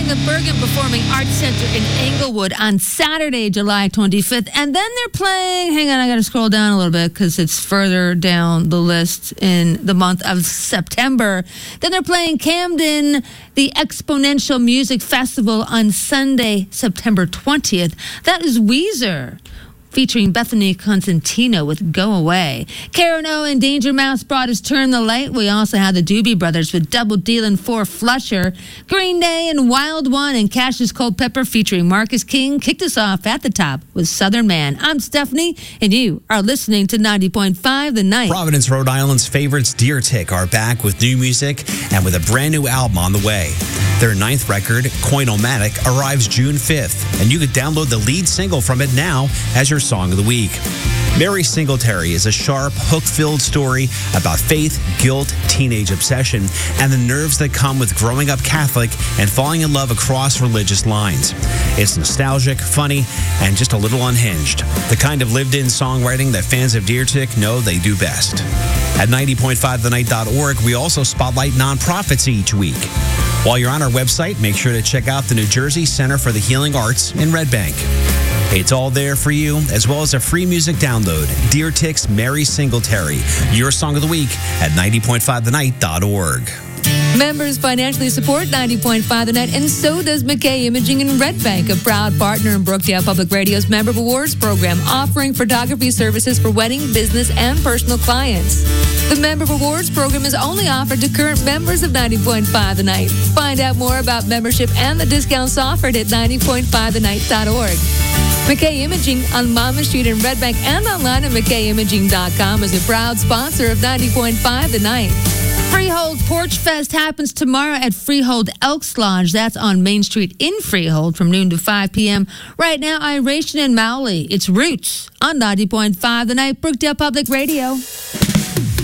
playing the Bergen Performing Arts Center in Englewood on Saturday, July 25th. And then they're playing, hang on, I got to scroll down a little bit because it's further down the list in the month of September. Then they're playing Camden, the Exponential Music Festival on Sunday, September 20th. That is Weezer, featuring Bethany Constantino with Go Away. Karen O and Danger Mouse brought us Turn the Light. We also had the Doobie Brothers with Double Dealin' 4 Flusher. Green Day and Wild One and Cash's Cold Pepper featuring Marcus King kicked us off at the top with Southern Man. I'm Stephanie, and you are listening to 90.5 The Night. Providence, Rhode Island's favorites, Deer Tick, are back with new music and with a brand new album on the way. Their 9th record, Coinomatic, arrives June 5th, and you can download the lead single from it now as your Song of the Week. Mary Singletary is a sharp, hook-filled story about faith, guilt, teenage obsession, and the nerves that come with growing up Catholic and falling in love across religious lines. It's nostalgic, funny, and just a little unhinged. The kind of lived-in songwriting that fans of Deer Tick know they do best. At 90.5thenight.org, we also spotlight nonprofits each week. While you're on our website, make sure to check out the New Jersey Center for the Healing Arts in Red Bank. It's all there for you, as well as a free music download. Deer Tick's Mary Singletary, your Song of the Week at 90.5thenight.org. Members financially support 90.5 The Night, and so does McKay Imaging in Red Bank, a proud partner in Brookdale Public Radio's Member Rewards program, offering photography services for wedding, business, and personal clients. The Member Rewards program is only offered to current members of 90.5 The Night. Find out more about membership and the discounts offered at 90.5thenight.org. McKay Imaging on Monmouth Street in Red Bank and online at McKayImaging.com is a proud sponsor of 90.5 The Night. Freehold Porch Fest happens tomorrow at Freehold Elks Lodge. That's on Main Street in Freehold from noon to 5 p.m. Right now, Iration and Mowley. It's Roots on 90.5 The Night, Brookdale Public Radio.